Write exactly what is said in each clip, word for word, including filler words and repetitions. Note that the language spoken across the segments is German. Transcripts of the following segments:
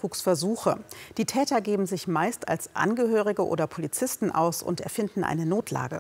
Betrugsversuche. Die Täter geben sich meist als Angehörige oder Polizisten aus und erfinden eine Notlage.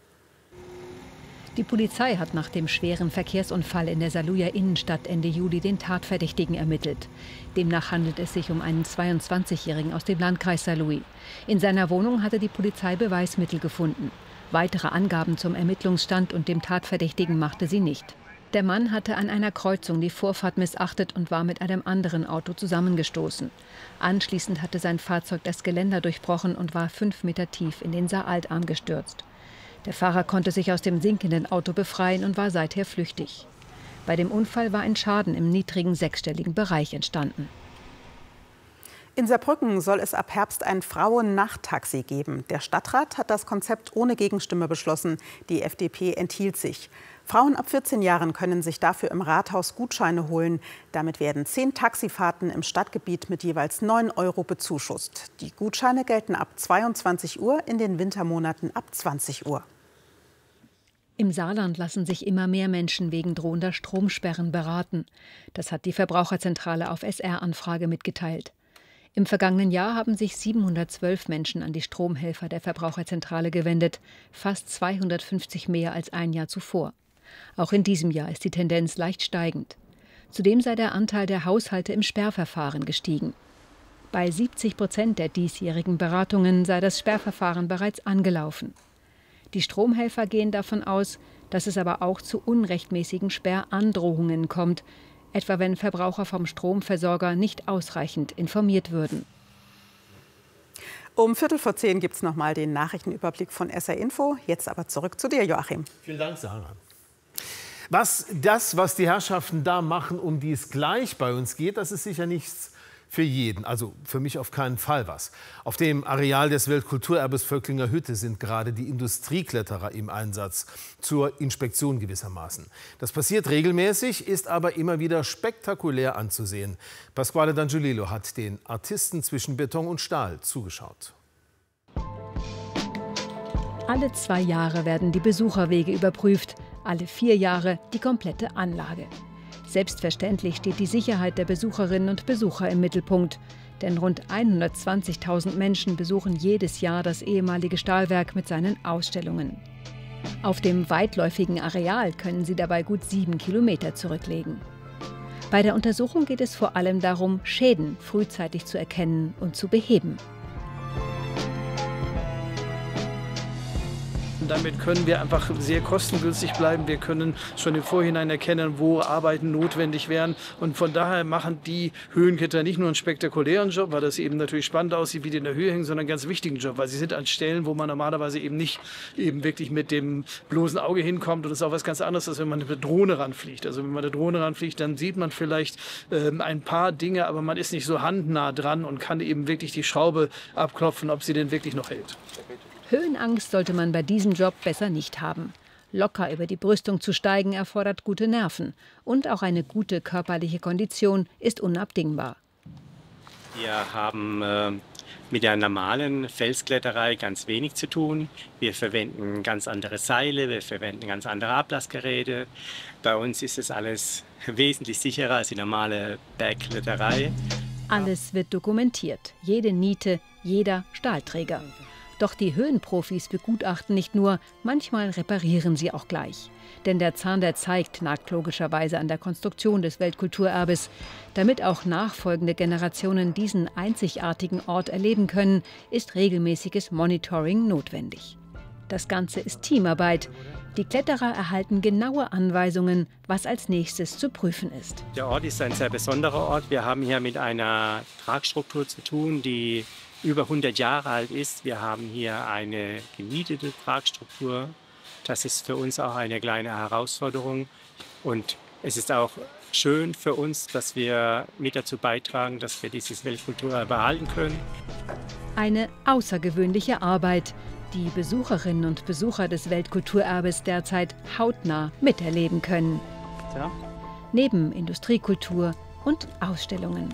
Die Polizei hat nach dem schweren Verkehrsunfall in der Saarlouier Innenstadt Ende Juli den Tatverdächtigen ermittelt. Demnach handelt es sich um einen zweiundzwanzigjährigen aus dem Landkreis Saarlouis. In seiner Wohnung hatte die Polizei Beweismittel gefunden. Weitere Angaben zum Ermittlungsstand und dem Tatverdächtigen machte sie nicht. Der Mann hatte an einer Kreuzung die Vorfahrt missachtet und war mit einem anderen Auto zusammengestoßen. Anschließend hatte sein Fahrzeug das Geländer durchbrochen und war fünf Meter tief in den Saaraltarm gestürzt. Der Fahrer konnte sich aus dem sinkenden Auto befreien und war seither flüchtig. Bei dem Unfall war ein Schaden im niedrigen sechsstelligen Bereich entstanden. In Saarbrücken soll es ab Herbst ein Frauen-Nachttaxi geben. Der Stadtrat hat das Konzept ohne Gegenstimme beschlossen. Die F D P enthielt sich. Frauen ab vierzehn Jahren können sich dafür im Rathaus Gutscheine holen. Damit werden zehn Taxifahrten im Stadtgebiet mit jeweils neun Euro bezuschusst. Die Gutscheine gelten ab zweiundzwanzig Uhr, in den Wintermonaten ab zwanzig Uhr. Im Saarland lassen sich immer mehr Menschen wegen drohender Stromsperren beraten. Das hat die Verbraucherzentrale auf S R-Anfrage mitgeteilt. Im vergangenen Jahr haben sich siebenhundertzwölf Menschen an die Stromhelfer der Verbraucherzentrale gewendet, fast zweihundertfünfzig mehr als ein Jahr zuvor. Auch in diesem Jahr ist die Tendenz leicht steigend. Zudem sei der Anteil der Haushalte im Sperrverfahren gestiegen. Bei siebzig Prozent der diesjährigen Beratungen sei das Sperrverfahren bereits angelaufen. Die Stromhelfer gehen davon aus, dass es aber auch zu unrechtmäßigen Sperrandrohungen kommt, etwa wenn Verbraucher vom Stromversorger nicht ausreichend informiert würden. Um Viertel vor zehn gibt es noch mal den Nachrichtenüberblick von S R Info. Jetzt aber zurück zu dir, Joachim. Vielen Dank, Sarah. Was das, was die Herrschaften da machen, um die es gleich bei uns geht, das ist sicher nichts für jeden. Also für mich auf keinen Fall was. Auf dem Areal des Weltkulturerbes Völklinger Hütte sind gerade die Industriekletterer im Einsatz, zur Inspektion gewissermaßen. Das passiert regelmäßig, ist aber immer wieder spektakulär anzusehen. Pasquale D'Angiolillo hat den Artisten zwischen Beton und Stahl zugeschaut. Alle zwei Jahre werden die Besucherwege überprüft, alle vier Jahre die komplette Anlage. Selbstverständlich steht die Sicherheit der Besucherinnen und Besucher im Mittelpunkt. Denn rund hundertzwanzigtausend Menschen besuchen jedes Jahr das ehemalige Stahlwerk mit seinen Ausstellungen. Auf dem weitläufigen Areal können sie dabei gut sieben Kilometer zurücklegen. Bei der Untersuchung geht es vor allem darum, Schäden frühzeitig zu erkennen und zu beheben. Damit können wir einfach sehr kostengünstig bleiben. Wir können schon im Vorhinein erkennen, wo Arbeiten notwendig wären. Und von daher machen die Höhenkletterer nicht nur einen spektakulären Job, weil das eben natürlich spannend aussieht, wie die in der Höhe hängen, sondern einen ganz wichtigen Job, weil sie sind an Stellen, wo man normalerweise eben nicht eben wirklich mit dem bloßen Auge hinkommt. Und das ist auch was ganz anderes, als wenn man mit der Drohne ranfliegt. Also wenn man mit der Drohne ranfliegt, dann sieht man vielleicht ähm, ein paar Dinge, aber man ist nicht so handnah dran und kann eben wirklich die Schraube abklopfen, ob sie denn wirklich noch hält. Höhenangst sollte man bei diesem Job besser nicht haben. Locker über die Brüstung zu steigen erfordert gute Nerven. Und auch eine gute körperliche Kondition ist unabdingbar. Wir haben äh, mit der normalen Felskletterei ganz wenig zu tun. Wir verwenden ganz andere Seile, wir verwenden ganz andere Ablassgeräte. Bei uns ist es alles wesentlich sicherer als die normale Bergkletterei. Alles wird dokumentiert. Jede Niete, jeder Stahlträger. Doch die Höhenprofis begutachten nicht nur, manchmal reparieren sie auch gleich. Denn der Zahn der Zeit nagt logischerweise an der Konstruktion des Weltkulturerbes. Damit auch nachfolgende Generationen diesen einzigartigen Ort erleben können, ist regelmäßiges Monitoring notwendig. Das Ganze ist Teamarbeit. Die Kletterer erhalten genaue Anweisungen, was als nächstes zu prüfen ist. Der Ort ist ein sehr besonderer Ort. Wir haben hier mit einer Tragstruktur zu tun, die über hundert Jahre alt ist. Wir haben hier eine genietete Tragstruktur. Das ist für uns auch eine kleine Herausforderung. Und es ist auch schön für uns, dass wir mit dazu beitragen, dass wir dieses Weltkulturerbe behalten können. Eine außergewöhnliche Arbeit, die Besucherinnen und Besucher des Weltkulturerbes derzeit hautnah miterleben können. Ja. Neben Industriekultur und Ausstellungen.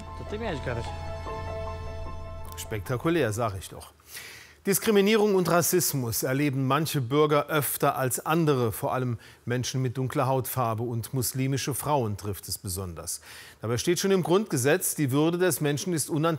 Spektakulär, sage ich doch. Diskriminierung und Rassismus erleben manche Bürger öfter als andere. Vor allem Menschen mit dunkler Hautfarbe und muslimische Frauen trifft es besonders. Dabei steht schon im Grundgesetz, die Würde des Menschen ist unantastbar.